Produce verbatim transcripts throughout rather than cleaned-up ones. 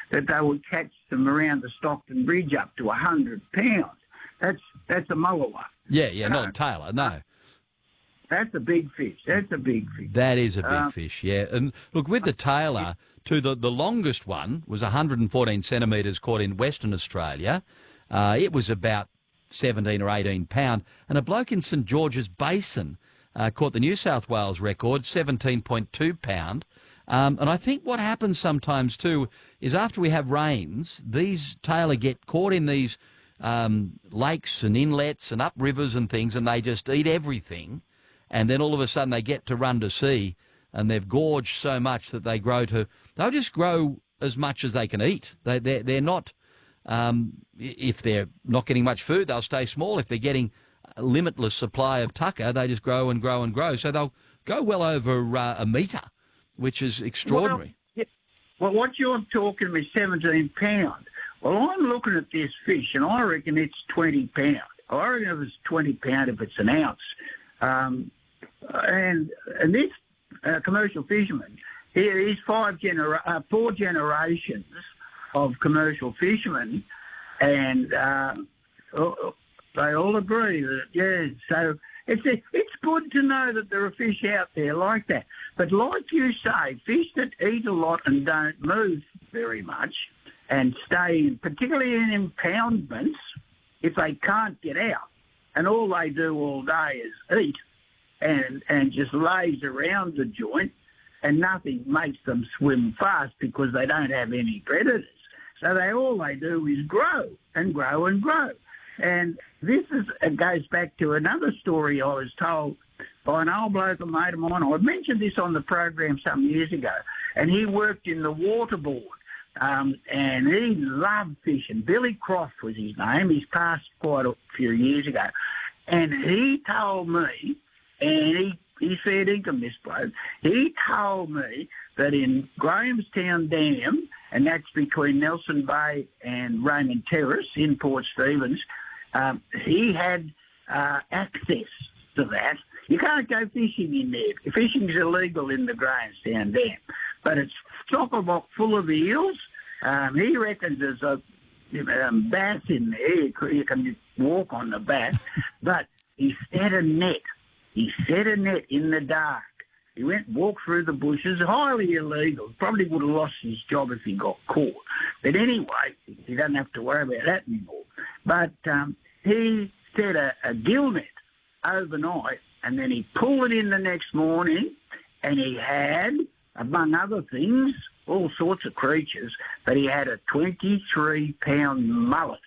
that they would catch them around the Stockton Bridge up to one hundred pounds. That's that's a mullowa. Yeah, yeah, not a tailor, no. That's a big fish. That's a big fish. That is a big um, fish, yeah. And look, with the tailor, to the, the longest one was one hundred fourteen centimetres caught in Western Australia. Uh, it was about seventeen or eighteen pound. And a bloke in St George's Basin uh, caught the New South Wales record, seventeen point two pound. Um, and I think what happens sometimes too is after we have rains, these tailor get caught in these um, lakes and inlets and up rivers and things, and they just eat everything. And then all of a sudden they get to run to sea, and they've gorged so much that they grow to, they'll just grow as much as they can eat. They, they're, they're not, um, if they're not getting much food, they'll stay small. If they're getting a limitless supply of tucker, they just grow and grow and grow. So they'll go well over uh, a metre, which is extraordinary. Well, yeah. Well, what you're talking about, seventeen pound. Well, I'm looking at this fish, and I reckon it's twenty pound. I reckon if it's twenty pound, if it's an ounce. Um, and and this uh, commercial fisherman, he, he's five genera- uh, four generations of commercial fishermen, and uh, they all agree that, yeah, so it's a, it's good to know that there are fish out there like that. But like you say, fish that eat a lot and don't move very much and stay, in, particularly in impoundments, if they can't get out, and all they do all day is eat and and just lays around the joint, and nothing makes them swim fast because they don't have any predators. So they all they do is grow and grow and grow. And this is it goes back to another story I was told by an old bloke, a mate of mine. I mentioned this on the program some years ago, and he worked in the water board. Um, and he loved fishing. Billy Croft was his name. He's passed quite a few years ago. And he told me, and he, he fair income, this bloke, he told me that in Grahamstown Dam, and that's between Nelson Bay and Raymond Terrace in Port Stephens, um, he had uh, access to that. You can't go fishing in there. Fishing's illegal in the Grahamstown Dam. But it's chock-a-block full of eels. Um, he reckons there's a um, bass in there. You, you can walk on the bass. But he set a net. He set a net in the dark. He went and walked through the bushes, highly illegal. Probably would have lost his job if he got caught. But anyway, he doesn't have to worry about that anymore. But um, he set a, a gill net overnight, and then he pulled it in the next morning, and he had, among other things, all sorts of creatures, but he had a twenty-three pound mullet.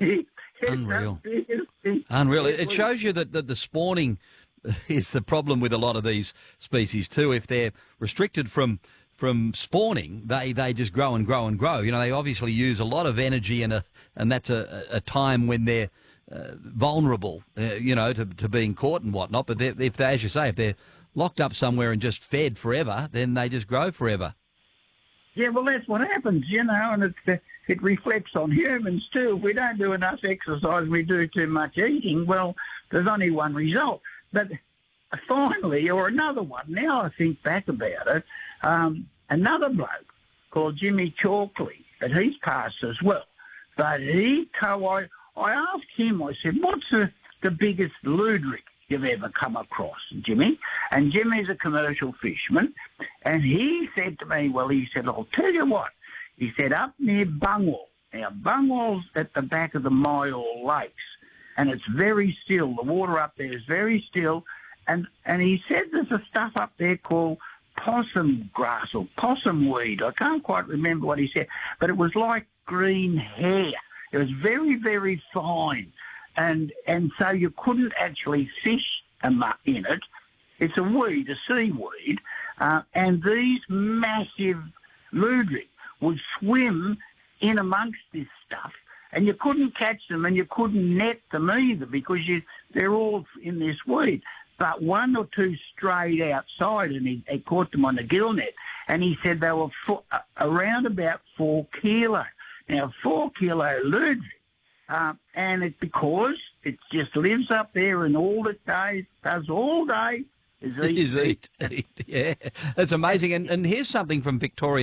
Unreal. Unreal. It shows you that, that the spawning is the problem with a lot of these species too. If they're restricted from from spawning, they, they just grow and grow and grow. You know, they obviously use a lot of energy, and a and that's a, a time when they're uh, vulnerable, uh, you know, to, to being caught and whatnot. But if they, as you say, if they're locked up somewhere and just fed forever, then they just grow forever. Yeah, well, that's what happens, you know, and it, it reflects on humans too. If we don't do enough exercise, we do too much eating, well, there's only one result. But finally, or another one, now I think back about it, um, another bloke called Jimmy Chalkley, but he's passed as well. But he told, I, I asked him, I said, what's the, the biggest luderick you've ever come across, Jimmy? And Jimmy's a commercial fisherman, and he said to me, well, he said, I'll tell you what. He said, up near Bungwall. Now, Bungwall's at the back of the Myall Lakes, and it's very still. The water up there is very still. And, and he said there's a stuff up there called possum grass or possum weed. I can't quite remember what he said, but it was like green hair. It was very, very fine. And and so you couldn't actually fish in it. It's a weed, a seaweed. Uh, and these massive luderick would swim in amongst this stuff, and you couldn't catch them and you couldn't net them either because you, they're all in this weed. But one or two strayed outside, and he, he caught them on the gill net, and he said they were four, uh, around about four kilo. Now, four kilo luderick, uh, and it's because it just lives up there, and all it does, does all day is eat. Is eat, eat. Yeah, that's amazing. And, and here's something from Victorian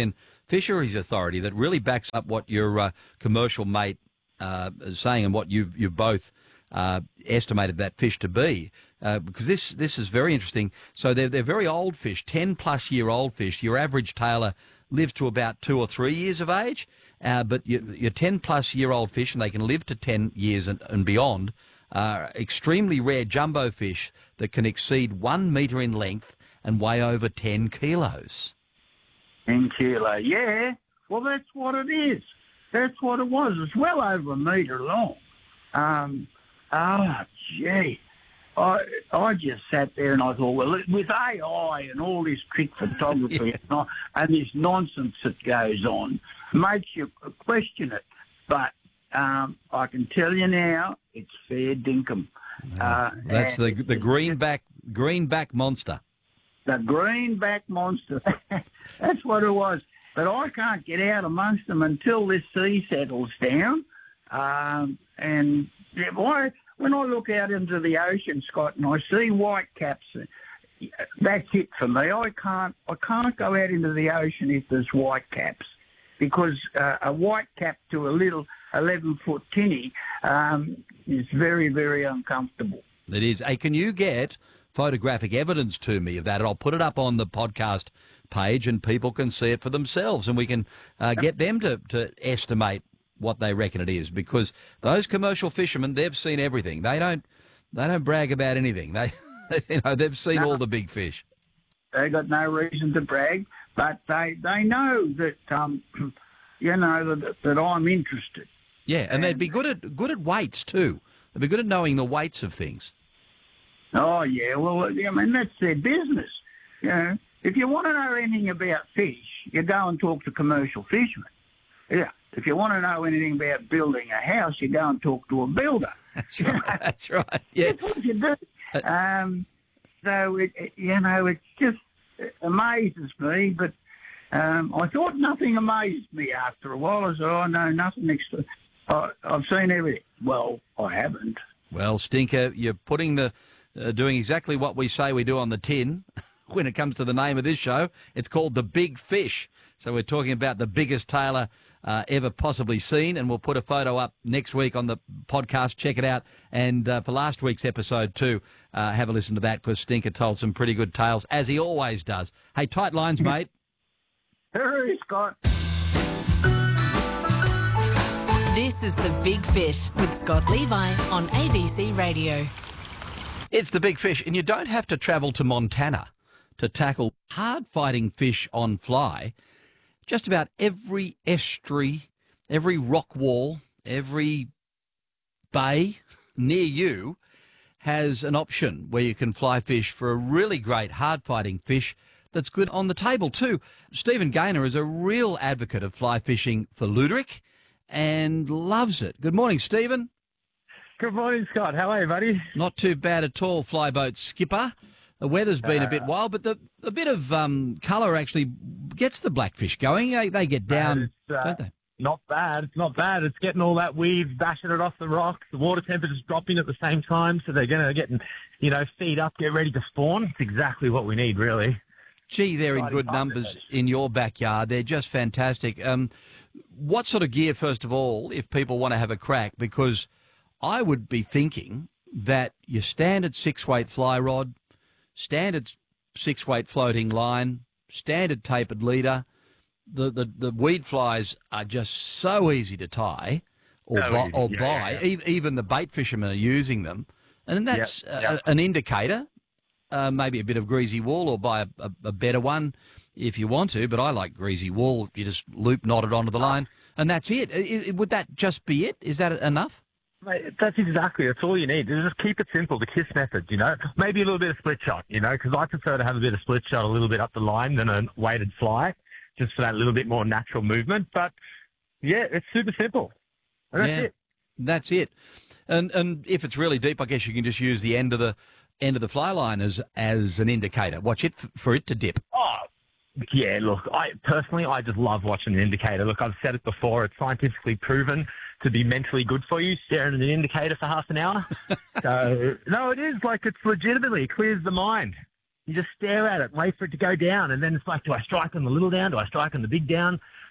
fisheries authority that really backs up what your uh, commercial mate uh, is saying and what you've, you've both uh, estimated that fish to be. Uh, because this this is very interesting. So they're, they're very old fish, ten-plus-year-old fish. Your average tailor lives to about two or three years of age, uh, but your, your ten-plus-year-old fish, and they can live to ten years and, and beyond, are extremely rare jumbo fish that can exceed one metre in length and weigh over ten kilos. ten kilo, yeah. Well, that's what it is. That's what it was. It's well over a metre long. Um, oh, gee. I I just sat there and I thought, well, with A I and all this trick photography yeah. and, and this nonsense that goes on, makes you question it. But um, I can tell you now, it's fair dinkum. Uh, That's the the greenback greenback monster. The greenback monster. That's what it was. But I can't get out amongst them until this sea settles down. Um, and yeah, why? When I look out into the ocean, Scott, and I see white caps, that's it for me. I can't, I can't go out into the ocean if there's white caps, because uh, a white cap to a little eleven-foot tinny um, is very, very uncomfortable. It is. Hey, can you get photographic evidence to me of that? And I'll put it up on the podcast page, and people can see it for themselves, and we can uh, get them to, to estimate what they reckon it is, because those commercial fishermen, they've seen everything. They don't they don't brag about anything. They you know they've seen no, all the big fish. They got no reason to brag, but they they know that um you know that that I'm interested. Yeah, and, and they'd be good at good at weights too. They'd be good at knowing the weights of things. Oh yeah, well I mean that's their business. You know, if you want to know anything about fish, you go and talk to commercial fishermen. Yeah. If you want to know anything about building a house, you go and talk to a builder. That's right. That's right. Yeah. That's what you do. Um, so, it, it, you know, it just it amazes me. But um, I thought nothing amazed me after a while. I said, oh, no, nothing. Next I, I've seen everything. Well, I haven't. Well, Stinker, you're putting the uh, doing exactly what we say we do on the tin when it comes to the name of this show. It's called The Big Fish. So we're talking about the biggest tailor Uh, ever possibly seen, and we'll put a photo up next week on the podcast. Check it out. And uh, for last week's episode too, uh, have a listen to that, because Stinker told some pretty good tales, as he always does. Hey, tight lines, mate. Hey, Scott. This is The Big Fish with Scott Levi on A B C Radio. It's The Big Fish, and you don't have to travel to Montana to tackle hard-fighting fish on fly. Just about every estuary, every rock wall, every bay near you has an option where you can fly fish for a really great hard-fighting fish that's good on the table too. Stephen Gaynor is a real advocate of fly fishing for Luderick and loves it. Good morning, Stephen. Good morning, Scott. How are you, buddy? Not too bad at all, flyboat skipper. The weather's been a bit wild, but the a bit of um, colour actually gets the blackfish going. They, they get down, uh, don't they? Not bad. It's not bad. It's getting all that weed, bashing it off the rocks. The water temperature's dropping at the same time, so they're going to get, you know, feed up, get ready to spawn. It's exactly what we need, really. Gee, they're in good numbers in your backyard. They're just fantastic. Um, what sort of gear, first of all, if people want to have a crack? Because I would be thinking that your standard six-weight fly rod, standard six-weight floating line, standard tapered leader. The, the, the weed flies are just so easy to tie or, so bu- or yeah, buy. Yeah, yeah. Even the bait fishermen are using them. And that's yep, a, yep. an indicator, uh, maybe a bit of greasy wool, or buy a, a, a better one if you want to. But I like greasy wool. You just loop knot it onto the line, and that's it. I, I, would that just be it? Is that enough? Mate, that's exactly, that's all you need. Just keep it simple, the KISS method, you know. Maybe a little bit of split shot, you know, because I prefer to have a bit of split shot a little bit up the line than a weighted fly, just for that little bit more natural movement. But, yeah, it's super simple. And that's yeah, it. That's it. And and if it's really deep, I guess you can just use the end of the end of the fly line as, as an indicator. Watch it f- for it to dip. Oh, yeah, look, I personally, I just love watching an indicator. Look, I've said it before, it's scientifically proven to be mentally good for you, staring at an indicator for half an hour. So, no, it is, like, it's legitimately, it clears the mind. You just stare at it, wait for it to go down, and then it's like, do I strike on the little down? Do I strike on the big down?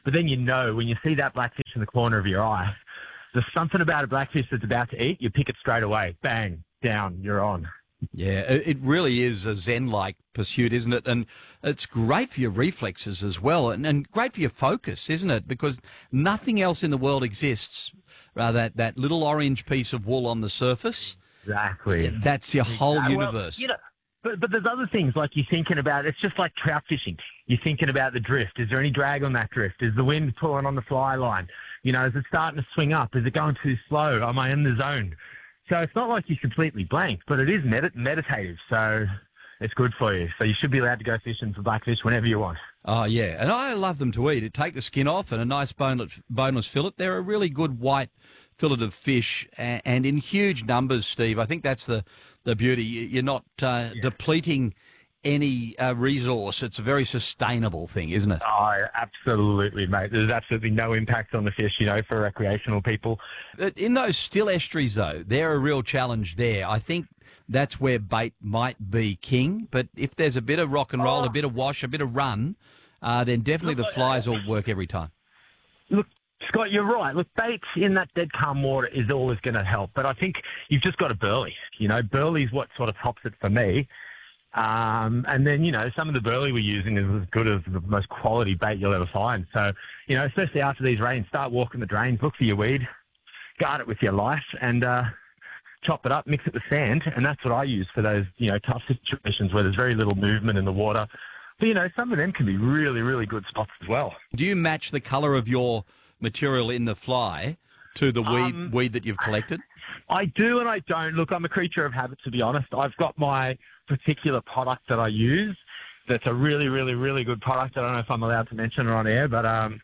But then you know, when you see that blackfish in the corner of your eye, there's something about a blackfish that's about to eat, you pick it straight away. Bang, down, you're on. Yeah, it really is a zen-like pursuit, isn't it? And it's great for your reflexes as well, and, and great for your focus, isn't it? Because nothing else in the world exists. Uh, that, that little orange piece of wool on the surface, exactly. That's your whole Well, universe. you know, but, but there's other things, like you're thinking about, it's just like trout fishing. You're thinking about the drift. Is there any drag on that drift? Is the wind pulling on the fly line? You know, is it starting to swing up? Is it going too slow? Am I in the zone? So it's not like you're completely blank, but it is med- meditative. So it's good for you. So you should be allowed to go fishing for blackfish whenever you want. Oh, yeah. And I love them to eat. Take the skin off and a nice boneless, boneless fillet. They're a really good white fillet of fish, and, and in huge numbers, Steve. I think that's the, the beauty. You're not uh, yeah. depleting any uh, resource. It's a very sustainable thing, isn't it? Oh, absolutely, mate. There's absolutely no impact on the fish, you know, for recreational people. In those still estuaries, though, they're a real challenge there. I think that's where bait might be king. But if there's a bit of rock and roll, oh. a bit of wash, a bit of run, uh, then definitely Look, the flies will work every time. Look, Scott, you're right. Look, bait in that dead calm water is always going to help. But I think you've just got to burley. You know, burley's what sort of tops it for me. Um, and then, you know, some of the burley we're using is as good as the most quality bait you'll ever find. So, you know, especially after these rains, start walking the drains, look for your weed, guard it with your life, and uh, chop it up, mix it with sand. And that's what I use for those, you know, tough situations where there's very little movement in the water. But, you know, some of them can be really, really good spots as well. Do you match the colour of your material in the fly to the weed, um, weed that you've collected? I do and I don't. Look, I'm a creature of habit, to be honest. I've got my particular product that I use that's a really, really, really good product. I don't know if I'm allowed to mention it on air, but, um,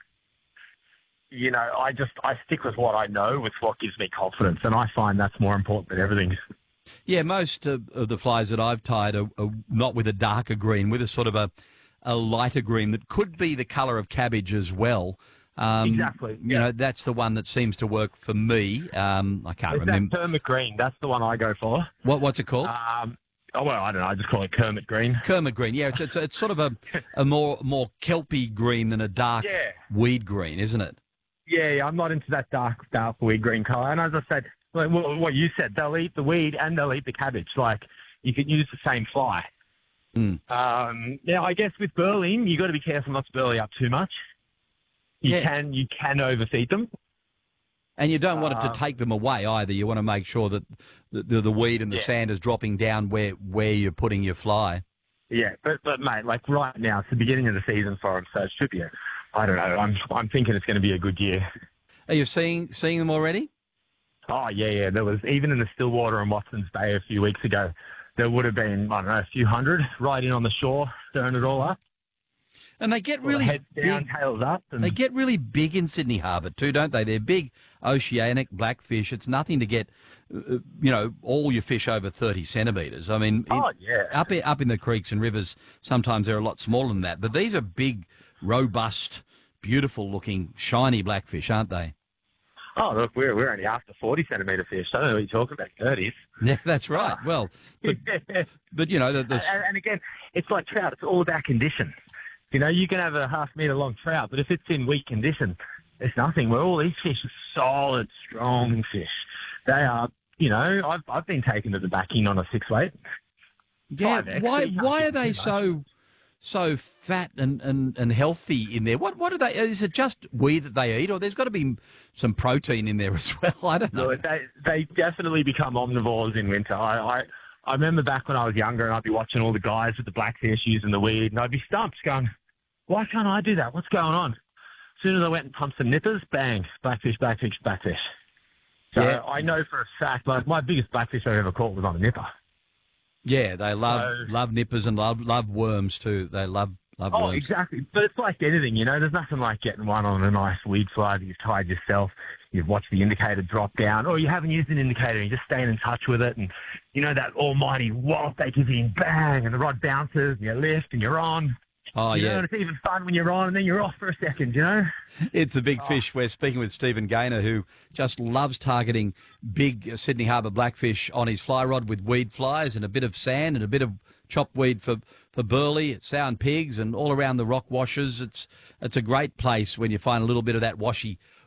you know, I just, I stick with what I know, with what gives me confidence, and I find that's more important than everything. Yeah, most of, of the flies that I've tied are, are not with a darker green, with a sort of a, a lighter green that could be the colour of cabbage as well. Um, exactly. You yeah. know, that's the one that seems to work for me. Um, I can't it's remember. That Kermit green, that's the one I go for. What, what's it called? Um, oh, well, I don't know. I just call it Kermit green. Kermit green, yeah. It's, it's, it's sort of a, a more more kelpy green than a dark yeah. weed green, isn't it? Yeah, yeah, I'm not into that dark, dark weed green colour. And as I said, like what you said, they'll eat the weed and they'll eat the cabbage. Like, you can use the same fly. Mm. Um, now, I guess with burleying, you've got to be careful not to burley up too much. You yeah. can you can overfeed them. And you don't want it to uh, take them away either. You want to make sure that the, the, the weed and the yeah. sand is dropping down where, where you're putting your fly. Yeah, but, but, mate, like right now, it's the beginning of the season for them, so it should be, a, I don't know, I'm, I'm thinking it's going to be a good year. Are you seeing seeing them already? Oh, yeah, yeah. There was, even in the Stillwater and Watson's Bay a few weeks ago, there would have been, I don't know, a few hundred right in on the shore, stirring it all up. And they get really heads down, big. tails up. And... They get really big in Sydney Harbour too, don't they? They're big oceanic blackfish. It's nothing to get, uh, you know, all your fish over thirty centimetres. I mean, oh, it, yeah. up, up in the creeks and rivers, sometimes they're a lot smaller than that. But these are big, robust, beautiful-looking, shiny blackfish, aren't they? Oh, look, we're, we're only after forty centimetre fish. I don't know what you're talking about, thirties. Yeah, that's right. Well, but, but you know... The, the... And, and again, it's like trout. It's all about condition. You know, you can have a half metre long trout, but if it's in weak condition, it's nothing. Where all these fish are solid, strong fish. They are, you know, I've I've been taken to the backing on a six weight. Yeah, why why are they so so fat and, and, and healthy in there? What what are they? Is it just weed that they eat, or there's got to be some protein in there as well? I don't know. No, they they definitely become omnivores in winter. I. I I remember back when I was younger and I'd be watching all the guys with the blackfish using the weed, and I'd be stumped going, why can't I do that? What's going on? As soon as I went and pumped some nippers, bang, blackfish, blackfish, blackfish. So yeah. I know for a fact, like, my biggest blackfish I've ever caught was on a nipper. Yeah, they love so, love nippers and love love worms too. They love love oh, worms. exactly. But it's like anything, you know. There's nothing like getting one on a nice weed fly that you've tied yourself. You've watched the indicator drop down, or you haven't used an indicator and you're just staying in touch with it. And, you know, that almighty wallop they give you, bang, and the rod bounces, and you lift, and you're on. Oh, you yeah. know, and it's even fun when you're on and then you're off for a second, you know? It's the big fish. We're speaking with Stephen Gaynor, who just loves targeting big Sydney Harbour blackfish on his fly rod with weed flies and a bit of sand and a bit of chopped weed for, for burley, sound pigs, and all around the rock washes. It's it's a great place when you find a little bit of that washy